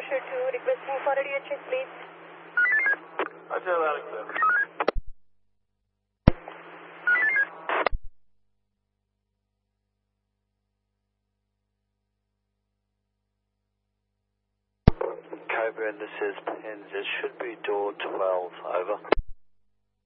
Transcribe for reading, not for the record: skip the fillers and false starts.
Berkshire 2, requesting for a radio check, please. Roger, Alexa. Cobra, this is Pens. It should be door 12, over.